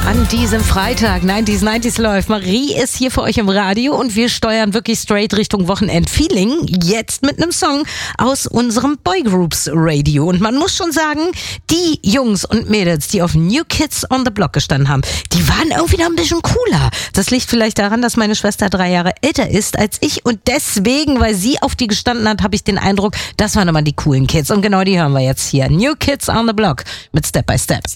An diesem Freitag 90s läuft. Marie ist hier für euch im Radio und wir steuern wirklich straight Richtung Wochenend-Feeling. Jetzt mit einem Song aus unserem Boygroups Radio. Und man muss schon sagen, die Jungs und Mädels, die auf New Kids on the Block gestanden haben, die waren irgendwie noch ein bisschen cooler. Das liegt vielleicht daran, dass meine Schwester 3 Jahre älter ist als ich und deswegen, weil sie auf die gestanden hat, habe ich den Eindruck, das waren immer die coolen Kids. Und genau die hören wir jetzt hier. New Kids on the Block mit Step by Step.